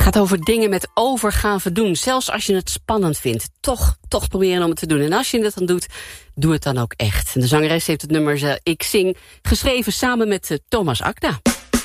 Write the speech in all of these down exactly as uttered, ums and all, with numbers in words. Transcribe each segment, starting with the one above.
gaat over dingen met overgave doen. Zelfs als je het spannend vindt. Toch, toch proberen om het te doen. En als je het dan doet, doe het dan ook echt. En de zangeres heeft het nummer uh, Ik Zing geschreven samen met uh, Thomas Akda.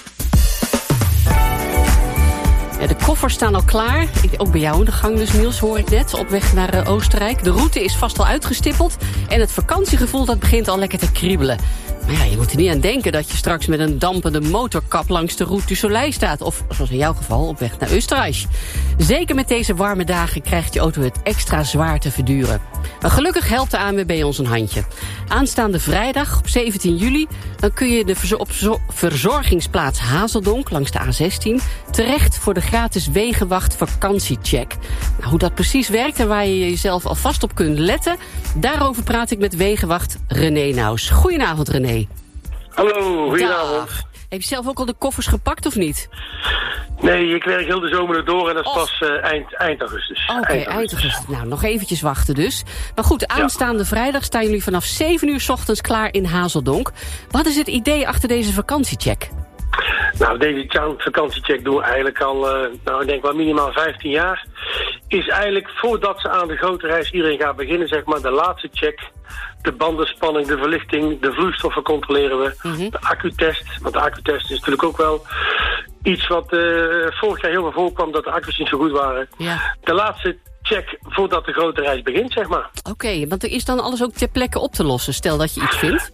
Ja, de koffers staan al klaar. Ik, ook bij jou in de gang dus, Niels, hoor ik net. Op weg naar uh, Oostenrijk. De route is vast al uitgestippeld. En het vakantiegevoel dat begint al lekker te kriebelen. Maar ja, je moet er niet aan denken dat je straks met een dampende motorkap langs de Route du Soleil staat. Of, zoals in jouw geval, op weg naar Oostenrijk. Zeker met deze warme dagen krijgt je auto het extra zwaar te verduren. Maar gelukkig helpt de A N W B ons een handje. Aanstaande vrijdag, op zeventien juli... dan kun je de verzo- op zo- verzorgingsplaats Hazeldonk langs de A zestien... terecht voor de gratis Wegenwacht vakantiecheck. Nou, hoe dat precies werkt en waar je jezelf alvast op kunt letten... daarover praat ik met Wegenwacht René Naus. Goedenavond, René. Hallo, goedenavond. Dag. Heb je zelf ook al de koffers gepakt of niet? Nee, ik werk heel de zomer er door en dat is oh. pas uh, eind, eind augustus. Oké, okay, eind augustus. Nou, nog eventjes wachten dus. Maar goed, aanstaande ja. vrijdag staan jullie vanaf zeven uur 's ochtends klaar in Hazeldonk. Wat is het idee achter deze vakantiecheck? Nou, deze vakantiecheck doen we eigenlijk al, uh, nou ik denk wel minimaal vijftien jaar. Is eigenlijk voordat ze aan de grote reis iedereen gaat beginnen, zeg maar, de laatste check. De bandenspanning, de verlichting, de vloeistoffen controleren we. Mm-hmm. De accutest, want de accutest is natuurlijk ook wel iets wat uh, vorig jaar heel veel voorkwam, dat de accu's niet zo goed waren. Ja. De laatste check voordat de grote reis begint, zeg maar. Oké, okay, want er is dan alles ook ter plekke op te lossen, stel dat je iets vindt?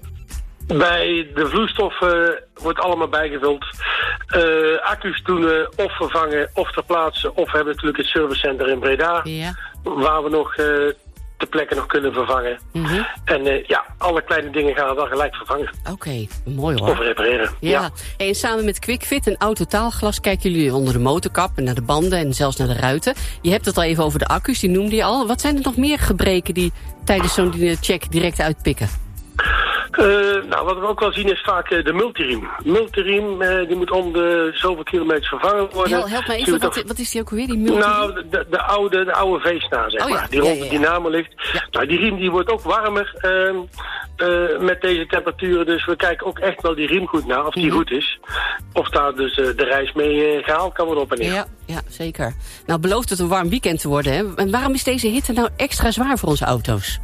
Bij de vloeistoffen uh, wordt allemaal bijgevuld. Uh, accu's doen we of vervangen of ter plaatse. Of we hebben natuurlijk het servicecenter in Breda. Ja. Waar we nog uh, ter plekke nog kunnen vervangen. Mm-hmm. En uh, ja, alle kleine dingen gaan we dan gelijk vervangen. Oké, okay, mooi hoor. Of repareren. Ja. ja. En samen met QuickFit en Autotaalglas kijken jullie onder de motorkap en naar de banden en zelfs naar de ruiten. Je hebt het al even over de accu's, die noemde je al. Wat zijn er nog meer gebreken die tijdens zo'n check direct uitpikken? Uh, nou, wat we ook wel zien is vaak uh, de multiriem. Multiriem, uh, die moet om de zoveel kilometers vervangen worden. Hel, help me even, wat, wat is die ook weer, die multiriem? Nou, de, de, de oude, de oude V-snaar, zeg oh, maar, ja. die rond ja, ja, ja. de dynamo ligt. Ja. Nou, die riem die wordt ook warmer uh, uh, met deze temperaturen. Dus we kijken ook echt wel die riem goed naar, of die mm-hmm. goed is. Of daar dus uh, de reis mee uh, gehaald kan worden op en neer. Ja, ja, zeker. Nou, belooft het een warm weekend te worden, hè? En waarom is deze hitte nou extra zwaar voor onze auto's?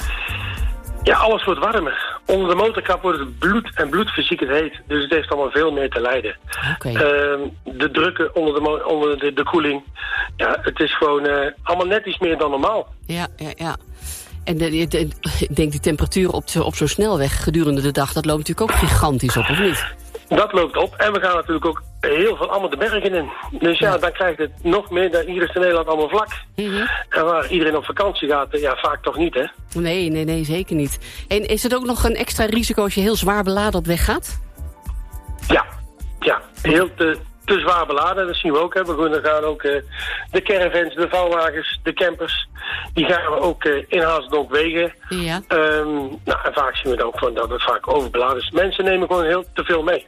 Ja, alles wordt warmer. Onder de motorkap wordt het bloed en bloedfysiek het heet. Dus het heeft allemaal veel meer te lijden. Okay. Uh, de drukken onder, de, mo- onder de, de koeling. Ja, het is gewoon uh, allemaal net iets meer dan normaal. Ja, ja, ja. En de, de, de, ik denk die temperatuur op, op zo'n snelweg gedurende de dag, dat loopt natuurlijk ook gigantisch op, of niet? Dat loopt op. En we gaan natuurlijk ook heel veel allemaal de bergen in. Dus ja, ja. dan krijgt het nog meer. Dan hier is in Nederland allemaal vlak. Mm-hmm. En waar iedereen op vakantie gaat, ja, vaak toch niet, hè? Nee, nee, nee, zeker niet. En is het ook nog een extra risico als je heel zwaar beladen op weg gaat? Ja, ja. Heel te, te zwaar beladen, dat zien we ook. Hè. We gaan ook uh, de caravans, de vouwwagens, de campers, die gaan we ook uh, in Hazeldonk wegen. Ja. Um, nou, en vaak zien we dan ook van dat het vaak overbeladen is. Mensen nemen gewoon heel te veel mee.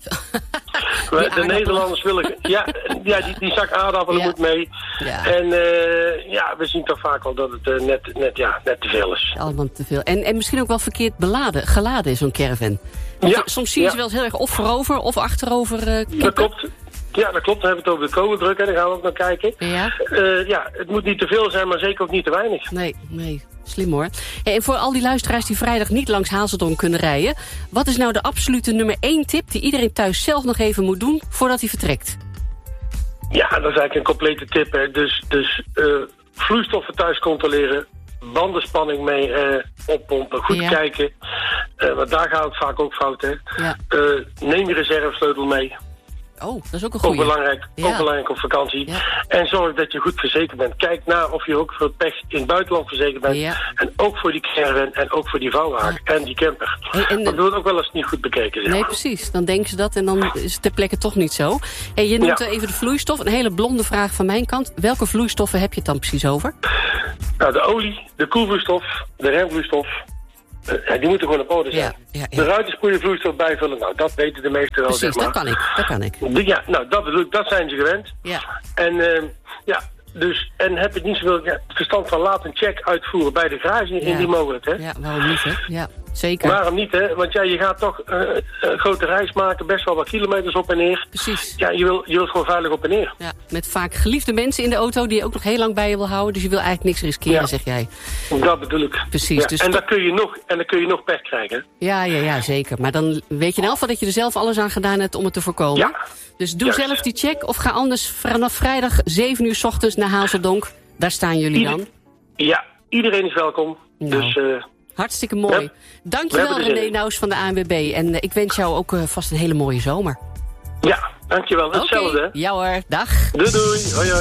de Nederlanders willen... Ja, ja die, die zak aardappelen ja. moet mee. Ja. En uh, ja, we zien toch vaak wel dat het uh, net, net, ja, net te veel is. Allemaal te veel. En, en misschien ook wel verkeerd beladen, geladen is zo'n caravan. Ja. Soms zie je ja. ze wel eens heel erg of voorover of achterover uh, kippen. Dat klopt. Ja, dat klopt. Dan hebben we het over de kogeldruk en daar gaan we ook naar kijken. Ja. Uh, ja, het moet niet te veel zijn, maar zeker ook niet te weinig. Nee, nee. Slim hoor. Hey, en voor al die luisteraars die vrijdag niet langs Hazeldonk kunnen rijden, wat is nou de absolute nummer één tip die iedereen thuis zelf nog even moet doen voordat hij vertrekt? Ja, dat is eigenlijk een complete tip. Hè. Dus, dus uh, vloeistoffen thuis controleren, bandenspanning mee uh, oppompen, goed ja. kijken. Uh, want daar gaat het vaak ook fout. Hè. Ja. Uh, neem je reservesleutel mee. Oh, dat is ook een goeie. Ook belangrijk, ja. ook belangrijk op vakantie. Ja. En zorg dat je goed verzekerd bent. Kijk naar of je ook voor het pech in het buitenland verzekerd bent. Ja. En ook voor die caravan en ook voor die vouwwagen ja. en die camper. Hey, en dat wordt ook wel eens niet goed bekeken. Zeg maar. Nee, precies. Dan denken ze dat en dan is het ter plekke toch niet zo. Hey, je noemt ja. even de vloeistof. Een hele blonde vraag van mijn kant. Welke vloeistoffen heb je het dan precies over? Nou, de olie, de koelvloeistof, de remvloeistof. Uh, die moeten gewoon op orde zijn. Ja, ja, ja. De ruitenspoelenvloeistof bijvullen, nou dat weten de meesten wel. Precies, zeg maar. dat kan ik, dat kan ik. De, ja, nou dat bedoel ik, dat zijn ze gewend. Ja. En uh, ja, dus, en heb je niet zoveel ja, verstand van laat een check uitvoeren bij de garage, ja. indien mogelijk, hè? Ja, waarom niet, hè? Ja. Zeker. Waarom niet, hè? Want ja, je gaat toch uh, een grote reis maken, best wel wat kilometers op en neer. Precies. Ja, je wil, je wilt gewoon veilig op en neer. Ja, met vaak geliefde mensen in de auto die je ook nog heel lang bij je wil houden. Dus je wil eigenlijk niks riskeren, ja. zeg jij. Dat bedoel ik. Precies. Ja, dus en, to- dan kun je nog, en dan kun je nog pech krijgen. Ja, ja, ja, zeker. Maar dan weet je in elk geval dat je er zelf alles aan gedaan hebt om het te voorkomen. Ja. Dus doe Juist. zelf die check of ga anders vanaf vrijdag zeven uur 's ochtends naar Hazeldonk. Daar staan jullie Ieder- dan. Ja, iedereen is welkom. Nou. Dus... Uh, Hartstikke mooi. Ja. Dankjewel René Naus van de A N W B. En uh, ik wens jou ook uh, vast een hele mooie zomer. Ja, dankjewel. Hetzelfde. Okay. Ja hoor, dag. Doei doei. Hoi hoi.